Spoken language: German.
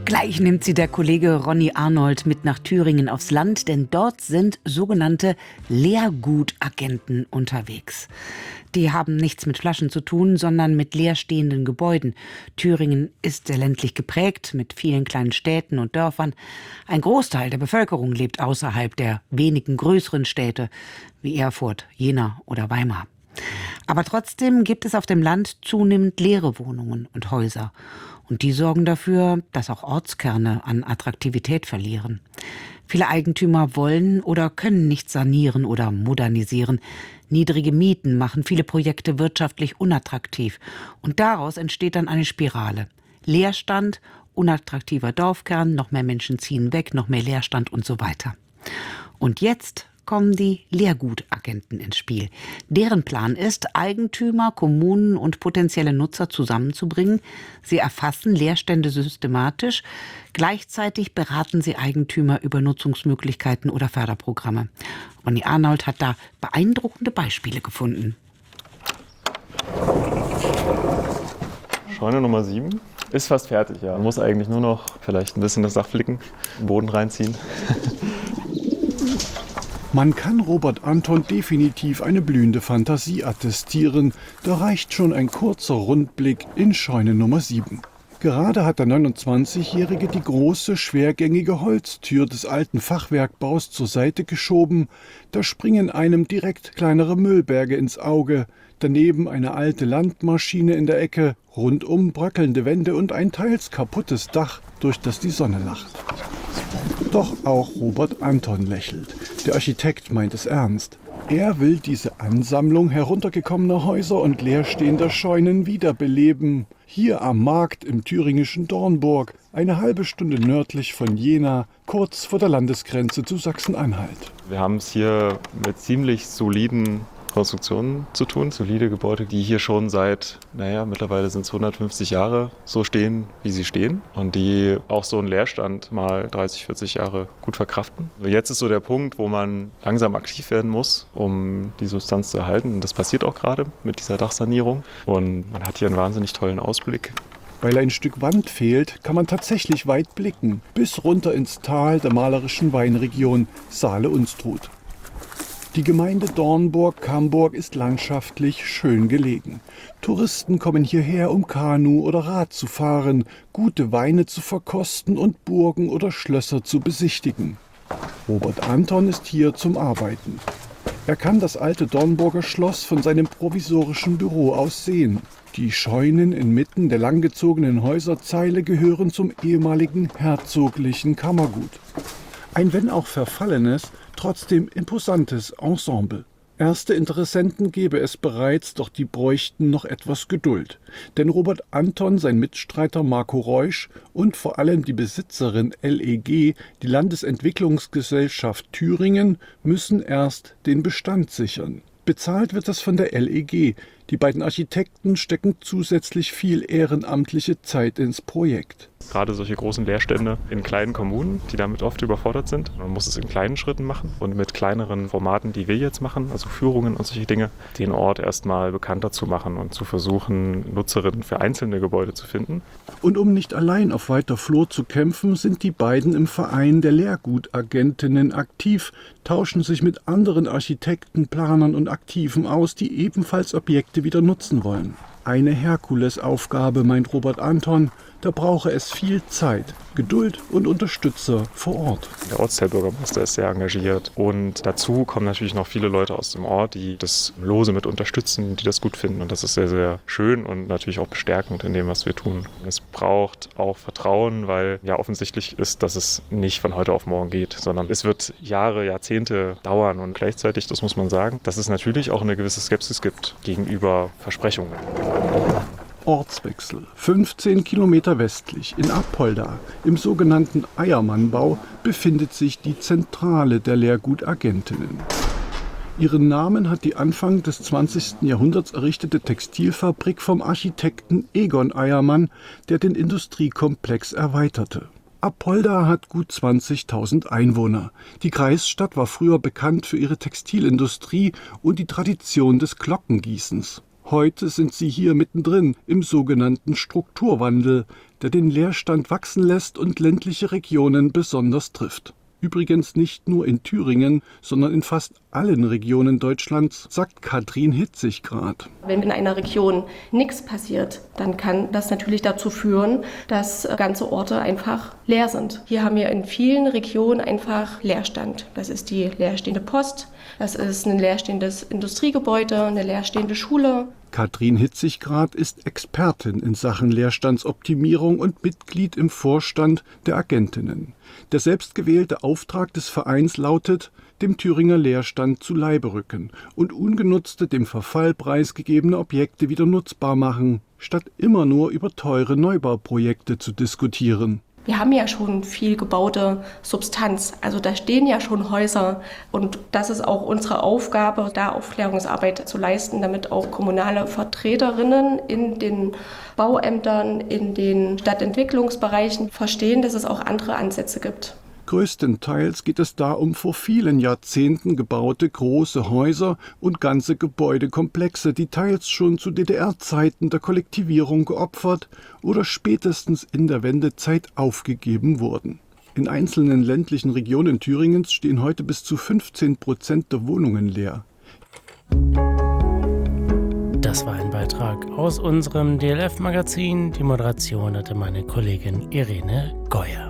Gleich nimmt sie der Kollege Ronny Arnold mit nach Thüringen aufs Land, denn dort sind sogenannte Leergutagenten unterwegs. Die haben nichts mit Flaschen zu tun, sondern mit leerstehenden Gebäuden. Thüringen ist sehr ländlich geprägt, mit vielen kleinen Städten und Dörfern. Ein Großteil der Bevölkerung lebt außerhalb der wenigen größeren Städte wie Erfurt, Jena oder Weimar. Aber trotzdem gibt es auf dem Land zunehmend leere Wohnungen und Häuser. Und die sorgen dafür, dass auch Ortskerne an Attraktivität verlieren. Viele Eigentümer wollen oder können nicht sanieren oder modernisieren. Niedrige Mieten machen viele Projekte wirtschaftlich unattraktiv. Und daraus entsteht dann eine Spirale. Leerstand, unattraktiver Dorfkern, noch mehr Menschen ziehen weg, noch mehr Leerstand und so weiter. Und jetzt kommen die Leergutagenten ins Spiel. Deren Plan ist, Eigentümer, Kommunen und potenzielle Nutzer zusammenzubringen. Sie erfassen Leerstände systematisch. Gleichzeitig beraten sie Eigentümer über Nutzungsmöglichkeiten oder Förderprogramme. Ronny Arnold hat da beeindruckende Beispiele gefunden. Scheune Nummer 7 ist fast fertig, ja. Man muss eigentlich nur noch vielleicht ein bisschen das Dach flicken, den Boden reinziehen. Man kann Robert Anton definitiv eine blühende Fantasie attestieren. Da reicht schon ein kurzer Rundblick in Scheune Nummer 7. Gerade hat der 29-Jährige die große, schwergängige Holztür des alten Fachwerkbaus zur Seite geschoben. Da springen einem direkt kleinere Müllberge ins Auge. Daneben eine alte Landmaschine in der Ecke, rundum bröckelnde Wände und ein teils kaputtes Dach, durch das die Sonne lacht. Doch auch Robert Anton lächelt. Der Architekt meint es ernst. Er will diese Ansammlung heruntergekommener Häuser und leerstehender Scheunen wiederbeleben. Hier am Markt im thüringischen Dornburg, eine halbe Stunde nördlich von Jena, kurz vor der Landesgrenze zu Sachsen-Anhalt. Wir haben es hier mit ziemlich soliden Konstruktionen zu tun, solide Gebäude, die hier schon seit, mittlerweile sind es 150 Jahre so stehen, wie sie stehen und die auch so einen Leerstand mal 30, 40 Jahre gut verkraften. Jetzt ist so der Punkt, wo man langsam aktiv werden muss, um die Substanz zu erhalten und das passiert auch gerade mit dieser Dachsanierung und man hat hier einen wahnsinnig tollen Ausblick. Weil ein Stück Wand fehlt, kann man tatsächlich weit blicken, bis runter ins Tal der malerischen Weinregion Saale-Unstrut. Die Gemeinde Dornburg-Camburg ist landschaftlich schön gelegen. Touristen kommen hierher, um Kanu oder Rad zu fahren, gute Weine zu verkosten und Burgen oder Schlösser zu besichtigen. Robert Anton ist hier zum Arbeiten. Er kann das alte Dornburger Schloss von seinem provisorischen Büro aus sehen. Die Scheunen inmitten der langgezogenen Häuserzeile gehören zum ehemaligen herzoglichen Kammergut. Ein wenn auch verfallenes, trotzdem imposantes Ensemble. Erste Interessenten gäbe es bereits, doch die bräuchten noch etwas Geduld. Denn Robert Anton, sein Mitstreiter Marco Reusch und vor allem die Besitzerin LEG, die Landesentwicklungsgesellschaft Thüringen, müssen erst den Bestand sichern. Bezahlt wird das von der LEG. Die beiden Architekten stecken zusätzlich viel ehrenamtliche Zeit ins Projekt. Gerade solche großen Leerstände in kleinen Kommunen, die damit oft überfordert sind. Man muss es in kleinen Schritten machen und mit kleineren Formaten, die wir jetzt machen, also Führungen und solche Dinge, den Ort erstmal bekannter zu machen und zu versuchen, Nutzerinnen für einzelne Gebäude zu finden. Und um nicht allein auf weiter Flur zu kämpfen, sind die beiden im Verein der Leergutagentinnen aktiv, tauschen sich mit anderen Architekten, Planern und Aktiven aus, die ebenfalls Objekte wieder nutzen wollen. Eine Herkulesaufgabe, meint Robert Anton, da brauche es viel Zeit, Geduld und Unterstützer vor Ort. Der Ortsteilbürgermeister ist sehr engagiert und dazu kommen natürlich noch viele Leute aus dem Ort, die das lose mit unterstützen, die das gut finden und das ist sehr, sehr schön und natürlich auch bestärkend in dem, was wir tun. Es braucht auch Vertrauen, weil ja offensichtlich ist, dass es nicht von heute auf morgen geht, sondern es wird Jahre, Jahrzehnte dauern und gleichzeitig, das muss man sagen, dass es natürlich auch eine gewisse Skepsis gibt gegenüber Versprechungen. Ortswechsel. 15 Kilometer westlich in Apolda, im sogenannten Eiermannbau, befindet sich die Zentrale der Leergutagentinnen. Ihren Namen hat die Anfang des 20. Jahrhunderts errichtete Textilfabrik vom Architekten Egon Eiermann, der den Industriekomplex erweiterte. Apolda hat gut 20.000 Einwohner. Die Kreisstadt war früher bekannt für ihre Textilindustrie und die Tradition des Glockengießens. Heute sind sie hier mittendrin im sogenannten Strukturwandel. der den Leerstand wachsen lässt und ländliche Regionen besonders trifft. Übrigens nicht nur in Thüringen, sondern in fast allen Regionen Deutschlands, sagt Katrin Hitzigrad. Wenn in einer Region nichts passiert, dann kann das natürlich dazu führen, dass ganze Orte einfach leer sind. Hier haben wir in vielen Regionen einfach Leerstand. Das ist die leerstehende Post, das ist ein leerstehendes Industriegebäude, eine leerstehende Schule. Katrin Hitzigrad ist Expertin in Sachen Leerstandsoptimierung und Mitglied im Vorstand der Agentinnen. Der selbstgewählte Auftrag des Vereins lautet, dem Thüringer Leerstand zu Leibe rücken und ungenutzte, dem Verfall preisgegebene Objekte wieder nutzbar machen, statt immer nur über teure Neubauprojekte zu diskutieren. Wir haben ja schon viel gebaute Substanz, also da stehen ja schon Häuser und das ist auch unsere Aufgabe, da Aufklärungsarbeit zu leisten, damit auch kommunale Vertreterinnen in den Bauämtern, in den Stadtentwicklungsbereichen verstehen, dass es auch andere Ansätze gibt. Größtenteils geht es da um vor vielen Jahrzehnten gebaute große Häuser und ganze Gebäudekomplexe, die teils schon zu DDR-Zeiten der Kollektivierung geopfert oder spätestens in der Wendezeit aufgegeben wurden. In einzelnen ländlichen Regionen Thüringens stehen heute bis zu 15% der Wohnungen leer. Das war ein Beitrag aus unserem DLF-Magazin. Die Moderation hatte meine Kollegin Irene Geuer.